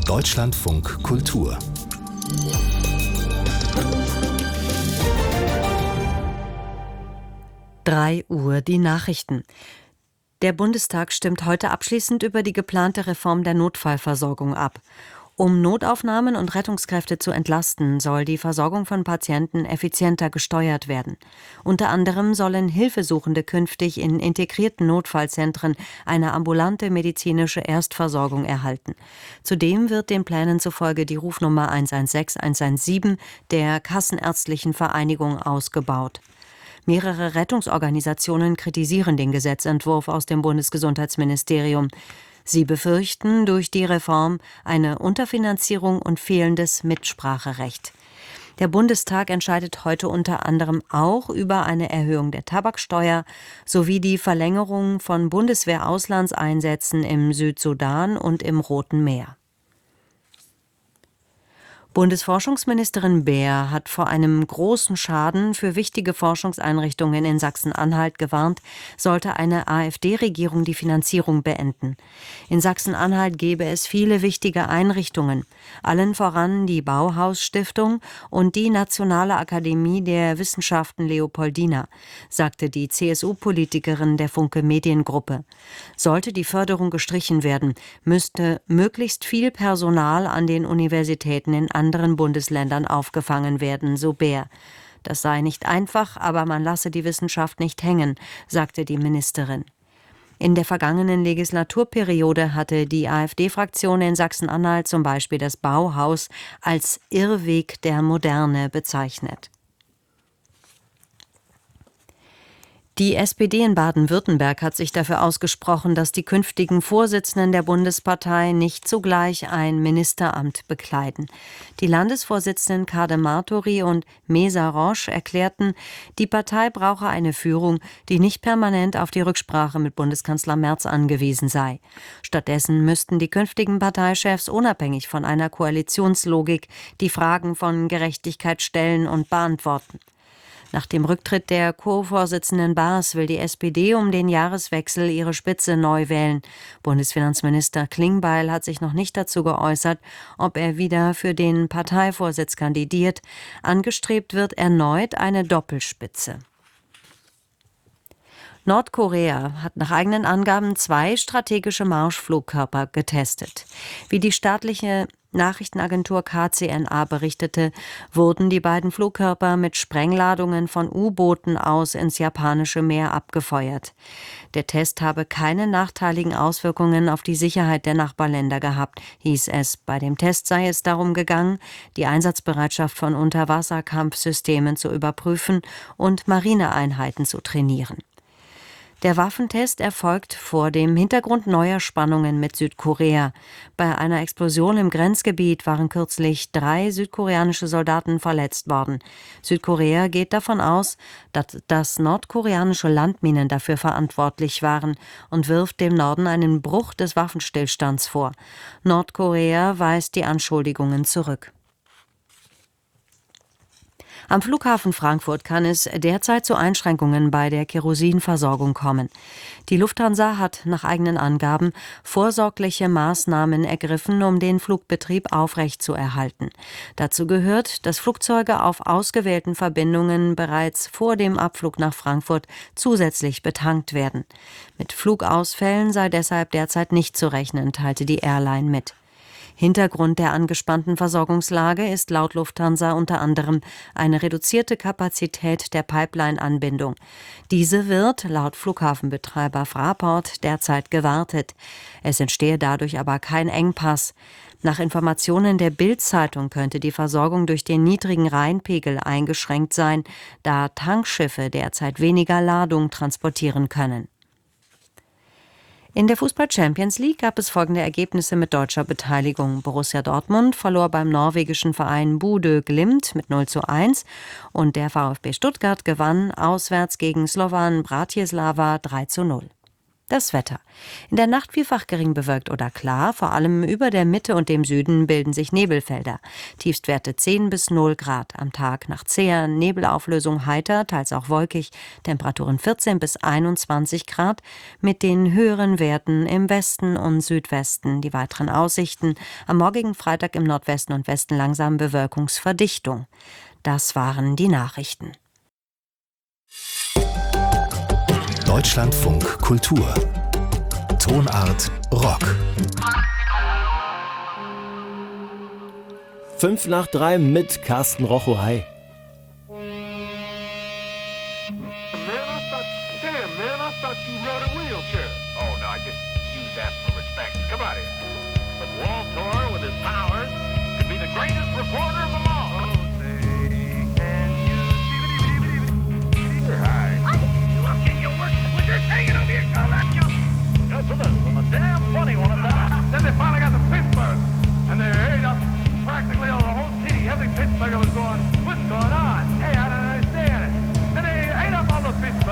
Deutschlandfunk Kultur. Drei Uhr die Nachrichten. Der Bundestag stimmt heute abschließend über die geplante Reform der Notfallversorgung ab. Um Notaufnahmen und Rettungskräfte zu entlasten, soll die Versorgung von Patienten effizienter gesteuert werden. Unter anderem sollen Hilfesuchende künftig in integrierten Notfallzentren eine ambulante medizinische Erstversorgung erhalten. Zudem wird den Plänen zufolge die Rufnummer 116 117 der Kassenärztlichen Vereinigung ausgebaut. Mehrere Rettungsorganisationen kritisieren den Gesetzentwurf aus dem Bundesgesundheitsministerium. Sie befürchten durch die Reform eine Unterfinanzierung und fehlendes Mitspracherecht. Der Bundestag entscheidet heute unter anderem auch über eine Erhöhung der Tabaksteuer sowie die Verlängerung von Bundeswehr-Auslandseinsätzen im Südsudan und im Roten Meer. Bundesforschungsministerin Baer hat vor einem großen Schaden für wichtige Forschungseinrichtungen in Sachsen-Anhalt gewarnt, sollte eine AfD-Regierung die Finanzierung beenden. In Sachsen-Anhalt gäbe es viele wichtige Einrichtungen, allen voran die Bauhaus-Stiftung und die Nationale Akademie der Wissenschaften Leopoldina, sagte die CSU-Politikerin der Funke Mediengruppe. Sollte die Förderung gestrichen werden, müsste möglichst viel Personal an den Universitäten in anderen Bundesländern aufgefangen werden, so Baer. Das sei nicht einfach, aber man lasse die Wissenschaft nicht hängen, sagte die Ministerin. In der vergangenen Legislaturperiode hatte die AfD-Fraktion in Sachsen-Anhalt zum Beispiel das Bauhaus als Irrweg der Moderne bezeichnet. Die SPD in Baden-Württemberg hat sich dafür ausgesprochen, dass die künftigen Vorsitzenden der Bundespartei nicht zugleich ein Ministeramt bekleiden. Die Landesvorsitzenden Kade Martori und Mesa Roche erklärten, die Partei brauche eine Führung, die nicht permanent auf die Rücksprache mit Bundeskanzler Merz angewiesen sei. Stattdessen müssten die künftigen Parteichefs unabhängig von einer Koalitionslogik die Fragen von Gerechtigkeit stellen und beantworten. Nach dem Rücktritt der Co-Vorsitzenden Baas will die SPD um den Jahreswechsel ihre Spitze neu wählen. Bundesfinanzminister Klingbeil hat sich noch nicht dazu geäußert, ob er wieder für den Parteivorsitz kandidiert. Angestrebt wird erneut eine Doppelspitze. Nordkorea hat nach eigenen Angaben 2 strategische Marschflugkörper getestet. Wie die staatliche Nachrichtenagentur KCNA berichtete, wurden die beiden Flugkörper mit Sprengladungen von U-Booten aus ins japanische Meer abgefeuert. Der Test habe keine nachteiligen Auswirkungen auf die Sicherheit der Nachbarländer gehabt, hieß es. Bei dem Test sei es darum gegangen, die Einsatzbereitschaft von Unterwasserkampfsystemen zu überprüfen und Marineeinheiten zu trainieren. Der Waffentest erfolgt vor dem Hintergrund neuer Spannungen mit Südkorea. Bei einer Explosion im Grenzgebiet waren kürzlich 3 südkoreanische Soldaten verletzt worden. Südkorea geht davon aus, dass nordkoreanische Landminen dafür verantwortlich waren und wirft dem Norden einen Bruch des Waffenstillstands vor. Nordkorea weist die Anschuldigungen zurück. Am Flughafen Frankfurt kann es derzeit zu Einschränkungen bei der Kerosinversorgung kommen. Die Lufthansa hat nach eigenen Angaben vorsorgliche Maßnahmen ergriffen, um den Flugbetrieb aufrechtzuerhalten. Dazu gehört, dass Flugzeuge auf ausgewählten Verbindungen bereits vor dem Abflug nach Frankfurt zusätzlich betankt werden. Mit Flugausfällen sei deshalb derzeit nicht zu rechnen, teilte die Airline mit. Hintergrund der angespannten Versorgungslage ist laut Lufthansa unter anderem eine reduzierte Kapazität der Pipeline-Anbindung. Diese wird laut Flughafenbetreiber Fraport derzeit gewartet. Es entstehe dadurch aber kein Engpass. Nach Informationen der Bild-Zeitung könnte die Versorgung durch den niedrigen Rheinpegel eingeschränkt sein, da Tankschiffe derzeit weniger Ladung transportieren können. In der Fußball-Champions League gab es folgende Ergebnisse mit deutscher Beteiligung. Borussia Dortmund verlor beim norwegischen Verein Bodø Glimt mit 0:1 und der VfB Stuttgart gewann auswärts gegen Slovan Bratislava 3:0. Das Wetter. In der Nacht vielfach gering bewölkt oder klar, vor allem über der Mitte und dem Süden bilden sich Nebelfelder. Tiefstwerte 10 bis 0 Grad. Am Tag nach zäher Nebelauflösung heiter, teils auch wolkig. Temperaturen 14 bis 21 Grad mit den höheren Werten im Westen und Südwesten. Die weiteren Aussichten: am morgigen Freitag im Nordwesten und Westen langsam Bewölkungsverdichtung. Das waren die Nachrichten. Deutschlandfunk Kultur. Tonart Rock. 5 nach 3 mit Carsten Rocho. Hi. Man, I thought you rode a wheelchair. Oh, no, I just use that for respect. Come out here. But Walter, with his powers, could be the greatest reporter of them all. Oh, say, can you see? Hi.